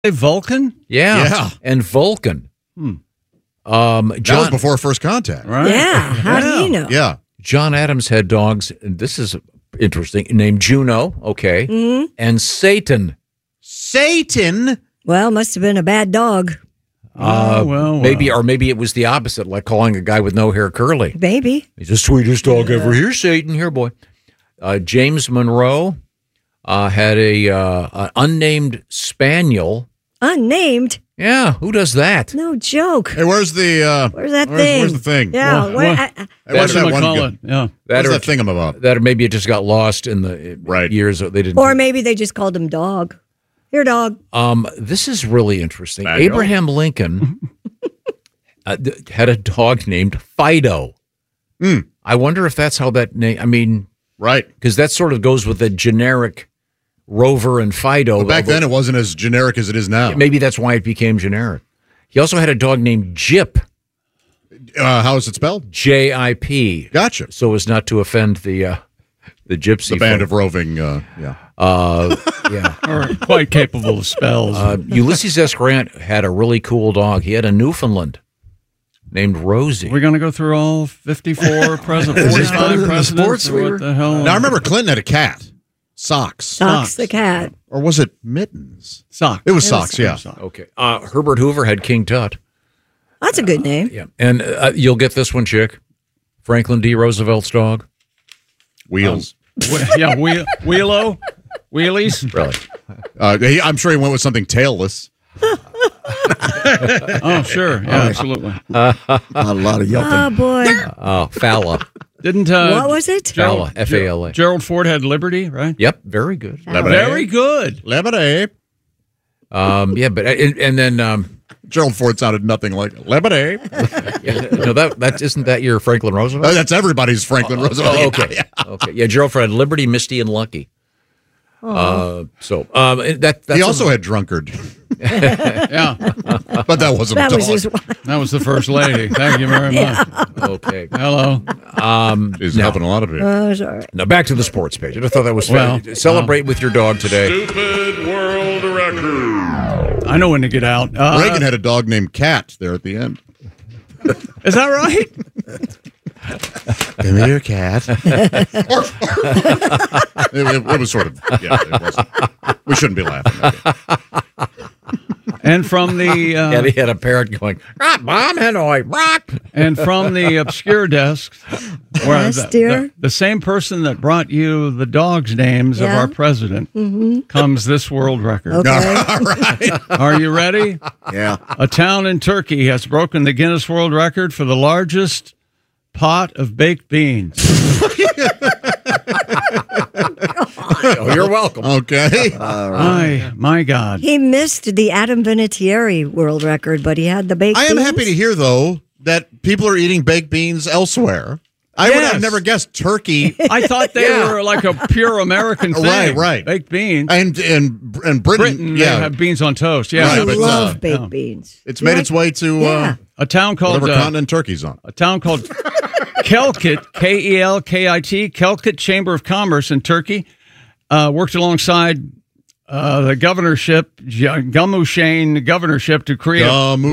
Vulcan? Yeah. And Vulcan. That was before First Contact. Right. Yeah. How do you know? Yeah. John Adams had dogs, and this is interesting, named Juno, okay, and Satan. Satan? Well, must have been a bad dog. Maybe it was the opposite, like calling a guy with no hair curly. Maybe. He's the sweetest dog ever. Here, Satan. Here, boy. James Monroe had an unnamed spaniel. Unnamed? Yeah, who does that? No joke. Hey, where's that thing? Where's the thing? Yeah. Where's that one? Yeah. What's that thing I'm about? That or maybe it just got lost in the years. They didn't. Or maybe they just called him Dog. Here, Dog. This is really interesting. Spaniel. Abraham Lincoln had a dog named Fido. I wonder if that's how that name. I mean, right, because that sort of goes with the generic Rover and Fido. Well, back then, it wasn't as generic as it is now. Maybe that's why it became generic. He also had a dog named Jip. How is it spelled? J-I-P. Gotcha. So as not to offend the gypsy. The band of roving, yeah. Or quite capable of spells. Ulysses S. Grant had a really cool dog. He had a Newfoundland named Rosie. We're going to go through all 54 presidents, 45 presidents. What the hell? Now, I remember Clinton had a cat. Socks the cat. Or was it Mittens? Socks. It was Socks, yeah. Okay. Herbert Hoover had King Tut. That's a good name. Yeah. And you'll get this one, chick. Franklin D. Roosevelt's dog. Wheels. Wheelo? Wheelies? Really? I'm sure he went with something tailless. Oh, sure. Yeah, absolutely. A lot of yelping. Oh, boy. Oh, Fala. Didn't what was it? Fala, F-A-L-A. Gerald Ford had Liberty, right? Yep, very good. Very good. Liberty. Yeah, but and then Gerald Ford sounded nothing like Liberty. no, that isn't that your Franklin Roosevelt? That's everybody's Franklin Roosevelt. Oh, okay, okay. Yeah, Gerald Ford had Liberty, Misty, and Lucky. That he also had Drunkard. Yeah, but that wasn't a dog. That was the first lady. Thank you very much. Okay. Hello. He's helping a lot of people. Oh, sorry. Now back to the sports page. I thought that was fun. Celebrate with your dog today. Stupid world record. I know when to get out. Reagan had a dog named Cat there at the end. Is that right? Give me your cat. It was sort of, it wasn't. We shouldn't be laughing. And from the... and he had a parrot going, Mom, Hanoi, rock. And from the obscure desks, where the same person that brought you the dogs' names of our president comes this world record. Okay. All right. Are you ready? Yeah. A town in Turkey has broken the Guinness World Record for the largest pot of baked beans. Oh, you're welcome. Okay. My God. He missed the Adam Vinatieri world record, but he had the baked I am beans. happy to hear, though, that people are eating baked beans elsewhere. I would have never guessed Turkey. I thought they were like a pure American thing. Right. Baked beans. And Britain, they have beans on toast. Yeah, I love baked beans. It's made its way to a town called whatever continent Turkey's on. A town called Kelkit, K-E-L-K-I-T, Kelkit Chamber of Commerce in Turkey. Worked alongside the governorship, Gamushain governorship, to create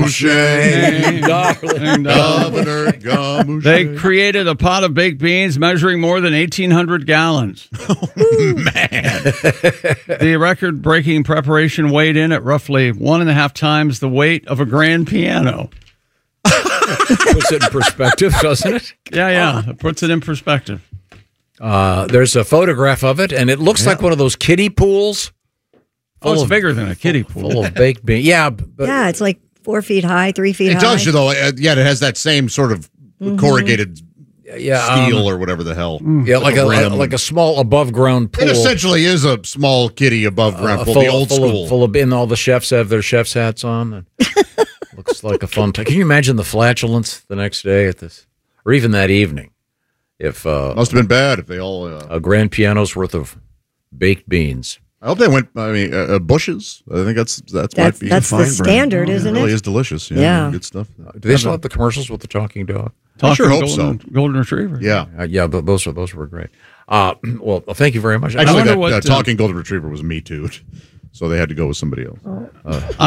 Governor Gamushain. They created a pot of baked beans measuring more than 1,800 gallons. Oh, man. The record-breaking preparation weighed in at roughly 1.5 times the weight of a grand piano. Puts it in perspective, doesn't it? Yeah. It puts it in perspective. There's a photograph of it, and it looks like one of those kiddie pools. It's bigger than a kiddie pool. Full of baked beans. Yeah, but it's like 4 feet high, 3 feet high. It does, though. It has that same sort of corrugated steel or whatever the hell. Yeah, like a small above ground pool. It essentially is a small kiddie above ground pool, the old school. Full of, and all the chefs have their chef's hats on. Looks like a fun time. Can you imagine the flatulence the next day at this, or even that evening? If must have been bad if they all a grand piano's worth of baked beans. I hope they went. I mean, Bush's. I think that's might be that's the standard, isn't it? It really is delicious. Yeah. Good stuff. Do they still have the commercials with the talking dog? I sure hope so. Golden Retriever. Yeah, but those were great. Well, thank you very much. Actually, that talking Golden Retriever was me too. so they had to go with somebody else. I